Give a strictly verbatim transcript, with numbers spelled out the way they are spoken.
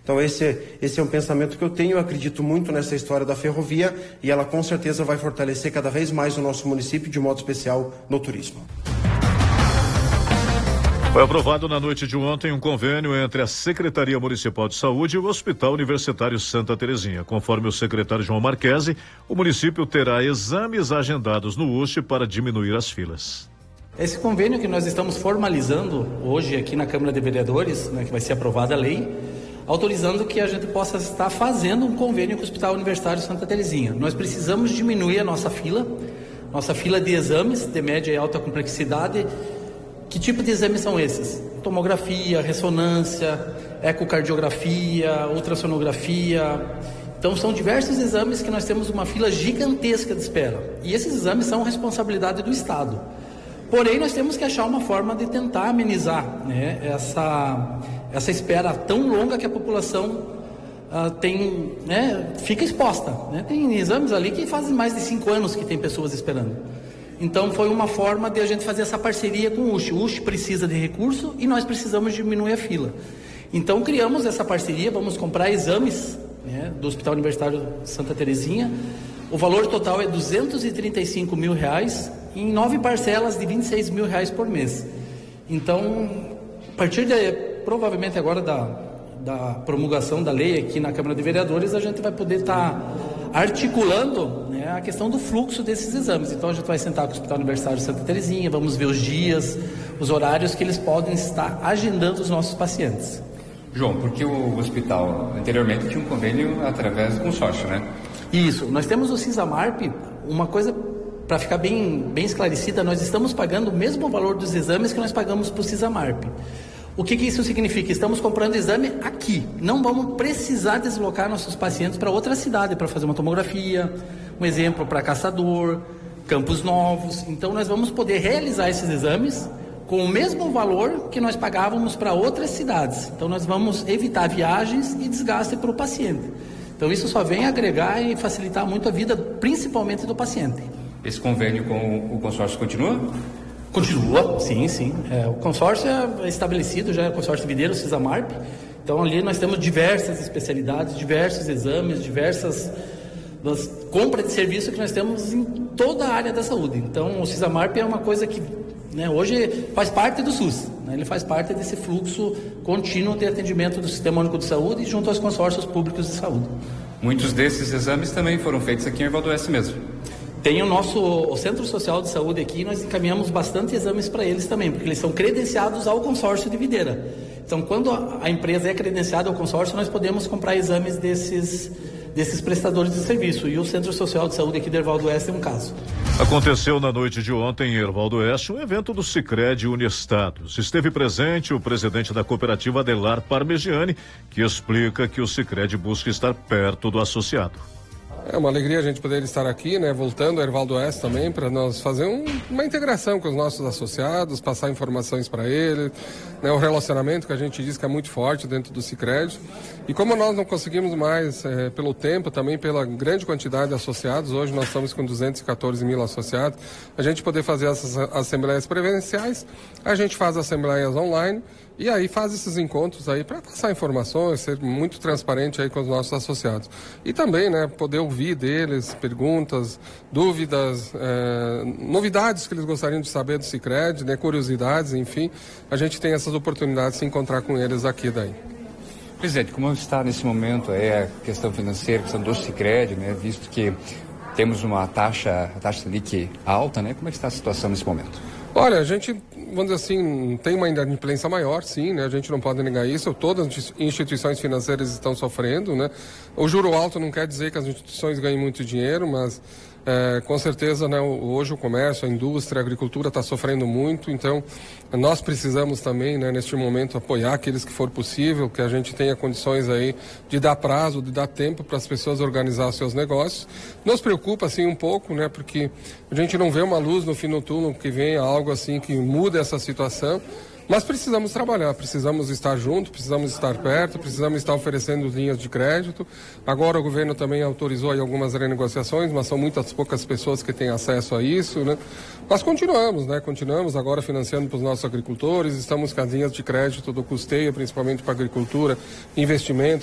Então esse, esse é um pensamento que eu tenho, eu acredito muito nessa história da ferrovia e ela com certeza vai fortalecer cada vez mais o nosso município, de modo especial no turismo. Foi aprovado na noite de ontem um convênio entre a Secretaria Municipal de Saúde e o Hospital Universitário Santa Terezinha. Conforme o secretário João Marquesi, o município terá exames agendados no U S T para diminuir as filas. Esse convênio que nós estamos formalizando hoje aqui na Câmara de Vereadores, né, que vai ser aprovada a lei, autorizando que a gente possa estar fazendo um convênio com o Hospital Universitário Santa Terezinha. Nós precisamos diminuir a nossa fila, nossa fila de exames de média e alta complexidade. Que tipo de exames são esses? Tomografia, ressonância, ecocardiografia, ultrassonografia. Então são diversos exames que nós temos uma fila gigantesca de espera. E esses exames são responsabilidade do Estado. Porém, nós temos que achar uma forma de tentar amenizar, né, essa, essa espera tão longa que a população uh, tem, né, fica exposta. Né? Tem exames ali que fazem mais de cinco anos que tem pessoas esperando. Então foi uma forma de a gente fazer essa parceria com o U S T. O U S T precisa de recurso e nós precisamos diminuir a fila. Então criamos essa parceria, vamos comprar exames, né, do Hospital Universitário Santa Terezinha. O valor total é duzentos e trinta e cinco mil reais em nove parcelas de vinte e seis mil reais por mês. Então, a partir de, provavelmente agora da, da promulgação da lei aqui na Câmara de Vereadores, a gente vai poder estar tá articulando, né, a questão do fluxo desses exames. Então a gente vai sentar com o Hospital Universitário Santa Terezinha, vamos ver os dias, os horários que eles podem estar agendando os nossos pacientes. João, porque o hospital anteriormente tinha um convênio através do consórcio, né? Isso, nós temos o Cisamarp, uma coisa para ficar bem, bem esclarecida, nós estamos pagando o mesmo valor dos exames que nós pagamos para o Cisamarp. O que, que isso significa? Estamos comprando exame aqui, não vamos precisar deslocar nossos pacientes para outra cidade para fazer uma tomografia, um exemplo para Caçador, Campos Novos. Então nós vamos poder realizar esses exames com o mesmo valor que nós pagávamos para outras cidades. Então nós vamos evitar viagens e desgaste para o paciente. Então isso só vem agregar e facilitar muito a vida, principalmente do paciente. Esse convênio com o consórcio continua? Continua, sim, sim. É, o consórcio é estabelecido, já é o consórcio Videiro, Cisamarp. Então ali nós temos diversas especialidades, diversos exames, diversas das compras de serviço que nós temos em toda a área da saúde. Então o Cisamarp é uma coisa que, né, hoje faz parte do SUS, né, ele faz parte desse fluxo contínuo de atendimento do Sistema Único de Saúde junto aos consórcios públicos de saúde. Muitos desses exames também foram feitos aqui em Erval do Oeste mesmo. Tem o nosso o Centro Social de Saúde aqui, nós encaminhamos bastante exames para eles também, porque eles são credenciados ao consórcio de Videira. Então, quando a, a empresa é credenciada ao consórcio, nós podemos comprar exames desses, desses prestadores de serviço. E o Centro Social de Saúde aqui de Erval do Oeste é um caso. Aconteceu na noite de ontem em Erval do Oeste um evento do Sicredi Uniestados. Esteve presente o presidente da cooperativa Adelar Parmegiani, que explica que o Sicredi busca estar perto do associado. É uma alegria a gente poder estar aqui, né, voltando a Erval do Oeste também, para nós fazer um, uma integração com os nossos associados, passar informações para eles, né, o relacionamento que a gente diz que é muito forte dentro do Sicredi. E como nós não conseguimos mais, é, pelo tempo, também pela grande quantidade de associados, hoje nós estamos com duzentos e quatorze mil associados, a gente poder fazer essas assembleias presenciais, a gente faz assembleias online, e aí faz esses encontros aí para passar informações, ser muito transparente aí com os nossos associados. E também, né, poder ouvir deles perguntas, dúvidas, é, novidades que eles gostariam de saber do Sicredi, né, curiosidades, enfim. A gente tem essas oportunidades de se encontrar com eles aqui daí. Presidente, como está nesse momento é a questão financeira, a questão do Sicredi, né, visto que temos uma taxa, a taxa Selic alta, né, como é que está a situação nesse momento? Olha, a gente, vamos dizer assim, tem uma inadimplência maior, sim, né? A gente não pode negar isso. Todas as instituições financeiras estão sofrendo, né? O juro alto não quer dizer que as instituições ganhem muito dinheiro, mas é, com certeza, né, hoje o comércio, a indústria, a agricultura está sofrendo muito, então nós precisamos também, né, neste momento, apoiar aqueles que for possível, que a gente tenha condições aí de dar prazo, de dar tempo para as pessoas organizar seus negócios. Nos preocupa, assim, um pouco, né, porque a gente não vê uma luz no fim do túnel, que venha algo assim que mude essa situação. Mas precisamos trabalhar, precisamos estar juntos, precisamos estar perto, precisamos estar oferecendo linhas de crédito. Agora o governo também autorizou aí algumas renegociações, mas são muitas poucas pessoas que têm acesso a isso, né? Mas continuamos, né? Continuamos agora financiando para os nossos agricultores, estamos com as linhas de crédito do custeio, principalmente para a agricultura, investimentos.